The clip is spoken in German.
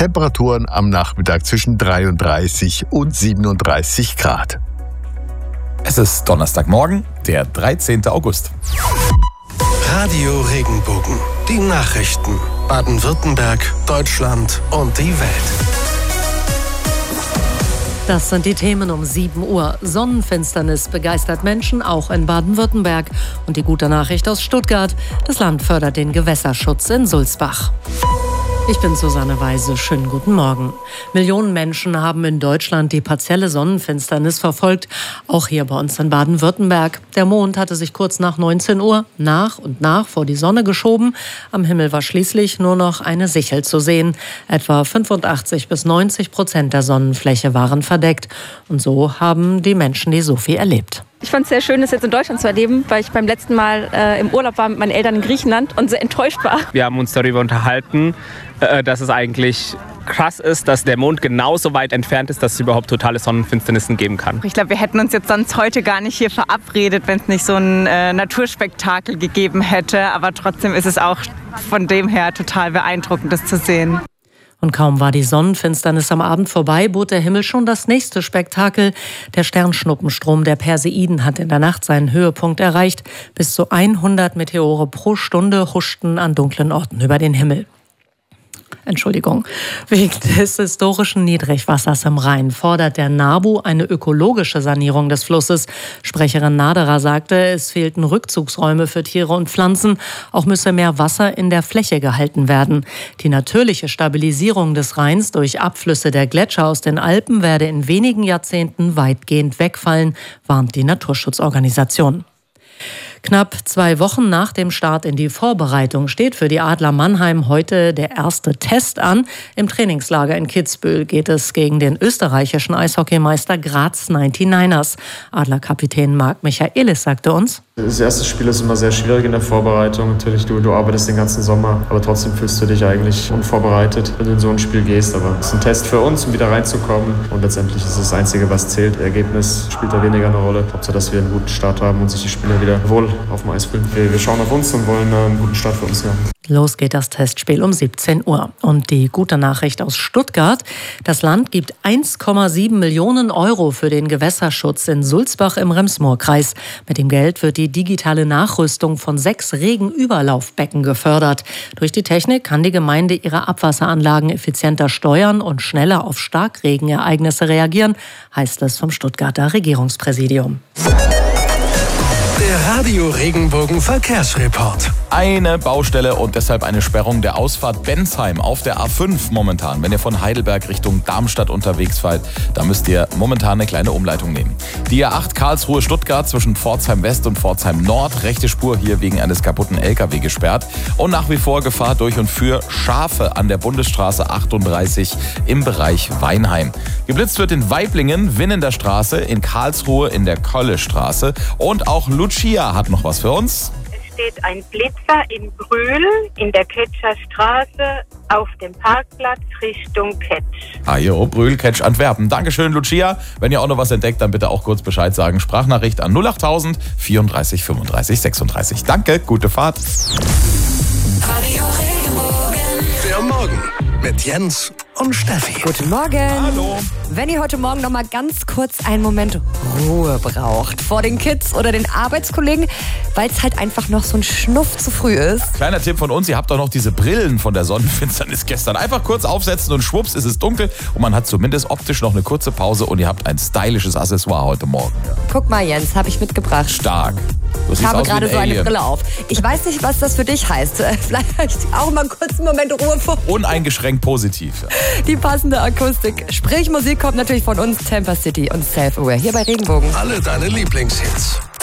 Temperaturen am Nachmittag zwischen 33 und 37 Grad. Es ist Donnerstagmorgen, der 13. August. Radio Regenbogen. Die Nachrichten. Baden-Württemberg, Deutschland und die Welt. Das sind die Themen um 7 Uhr. Sonnenfinsternis begeistert Menschen, auch in Baden-Württemberg. Und die gute Nachricht aus Stuttgart: Das Land fördert den Gewässerschutz in Sulzbach. Ich bin Susanne Weise. Schönen guten Morgen. Millionen Menschen haben in Deutschland die partielle Sonnenfinsternis verfolgt, auch hier bei uns in Baden-Württemberg. Der Mond hatte sich kurz nach 19 Uhr nach und nach vor die Sonne geschoben. Am Himmel war schließlich nur noch eine Sichel zu sehen. Etwa 85-90% der Sonnenfläche waren verdeckt. Und so haben die Menschen die Sophie erlebt. Ich fand es sehr schön, das jetzt in Deutschland zu erleben, weil ich beim letzten Mal im Urlaub war mit meinen Eltern in Griechenland und sehr enttäuscht war. Wir haben uns darüber unterhalten, dass es eigentlich krass ist, dass der Mond genauso weit entfernt ist, dass es überhaupt totale Sonnenfinsternissen geben kann. Ich glaube, wir hätten uns jetzt sonst heute gar nicht hier verabredet, wenn es nicht so ein Naturspektakel gegeben hätte. Aber trotzdem ist es auch von dem her total beeindruckend, das zu sehen. Und kaum war die Sonnenfinsternis am Abend vorbei, bot der Himmel schon das nächste Spektakel. Der Sternschnuppenstrom der Perseiden hat in der Nacht seinen Höhepunkt erreicht. Bis zu 100 Meteore pro Stunde huschten an dunklen Orten über den Himmel. Wegen des historischen Niedrigwassers im Rhein fordert der NABU eine ökologische Sanierung des Flusses. Sprecherin Naderer sagte, es fehlten Rückzugsräume für Tiere und Pflanzen. Auch müsse mehr Wasser in der Fläche gehalten werden. Die natürliche Stabilisierung des Rheins durch Abflüsse der Gletscher aus den Alpen werde in wenigen Jahrzehnten weitgehend wegfallen, warnt die Naturschutzorganisation. Knapp 2 Wochen nach dem Start in die Vorbereitung steht für die Adler Mannheim heute der erste Test an. Im Trainingslager in Kitzbühel geht es gegen den österreichischen Eishockeymeister Graz 99ers. Adlerkapitän Marc Michaelis sagte uns: Das erste Spiel ist immer sehr schwierig in der Vorbereitung. Natürlich, du arbeitest den ganzen Sommer, aber trotzdem fühlst du dich eigentlich unvorbereitet, wenn du in so ein Spiel gehst. Aber es ist ein Test für uns, um wieder reinzukommen. Und letztendlich ist das Einzige, was zählt. Das Ergebnis spielt da weniger eine Rolle. Hauptsache, dass wir einen guten Start haben und sich die Spieler wieder wohl auf dem Eis fühlen. Wir schauen auf uns und wollen einen guten Start für uns haben. Los geht das Testspiel um 17 Uhr. Und die gute Nachricht aus Stuttgart: Das Land gibt 1,7 Millionen Euro für den Gewässerschutz in Sulzbach im Rems-Murr-Kreis. Mit dem Geld wird die digitale Nachrüstung von 6 Regenüberlaufbecken gefördert. Durch die Technik kann die Gemeinde ihre Abwasseranlagen effizienter steuern und schneller auf Starkregenereignisse reagieren, heißt es vom Stuttgarter Regierungspräsidium. Der Radio Regenbogen Verkehrsreport. Eine Baustelle und deshalb eine Sperrung der Ausfahrt Bensheim auf der A5 momentan. Wenn ihr von Heidelberg Richtung Darmstadt unterwegs seid, da müsst ihr momentan eine kleine Umleitung nehmen. Die A8 Karlsruhe-Stuttgart zwischen Pforzheim West und Pforzheim Nord. Rechte Spur hier wegen eines kaputten LKW gesperrt. Und nach wie vor Gefahr durch und für Schafe an der Bundesstraße 38 im Bereich Weinheim. Geblitzt wird in Weiblingen, Winnender Straße, in Karlsruhe in der Kollestraße. Und auch Lucia hat noch was für uns. Es steht ein Blitzer in Brühl in der Ketscher Straße auf dem Parkplatz Richtung Ketsch. Brühl, Ketsch, Antwerpen. Dankeschön, Lucia. Wenn ihr auch noch was entdeckt, dann bitte auch kurz Bescheid sagen. Sprachnachricht an 08000 34 35 36. Danke, gute Fahrt. Der Morgen mit Jens und Steffi. Guten Morgen. Hallo. Wenn ihr heute Morgen noch mal ganz kurz einen Moment Ruhe braucht vor den Kids oder den Arbeitskollegen, weil es halt einfach noch so ein Schnuff zu früh ist. Kleiner Tipp von uns, ihr habt doch noch diese Brillen von der Sonnenfinsternis gestern. Einfach kurz aufsetzen und schwupps ist es dunkel und man hat zumindest optisch noch eine kurze Pause und ihr habt ein stylisches Accessoire heute Morgen. Guck mal, Jens, habe ich mitgebracht. Stark. Ich habe gerade so eine Brille auf. Ich weiß nicht, was das für dich heißt. Vielleicht auch mal kurz einen Moment Ruhe vor. Uneingeschränkt positiv. Die passende Akustik. Sprich, Musik kommt natürlich von uns, Temper City und Self-Aware hier bei Regenbogen. Alle deine Lieblingshits.